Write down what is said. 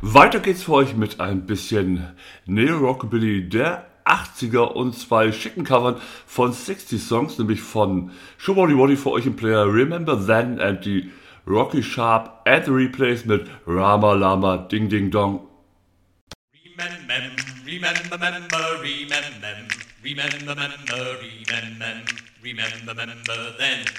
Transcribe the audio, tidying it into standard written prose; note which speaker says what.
Speaker 1: Weiter geht's für euch mit ein bisschen Neo-Rockabilly der 80er und zwei schicken Covern von 60 Songs, nämlich von Showbody Wody für euch im Player Remember Then and die Rocky Sharp and the Replays mit Rama Lama Ding Ding Dong.
Speaker 2: Remember then.